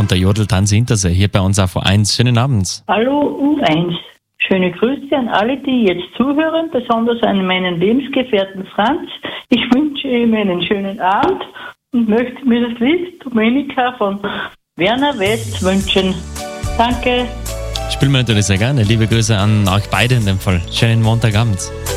und der Jodeltanz Hintersee hier bei uns auf U1. Schönen Abend. Hallo U1. Schöne Grüße an alle, die jetzt zuhören, besonders an meinen Lebensgefährten Franz. Ich wünsche ihm einen schönen Abend und möchte mir das Lied Domenica von Werner West wünschen. Danke. Spielen wir natürlich sehr gerne. Liebe Grüße an euch beide in dem Fall. Schönen Montagabend.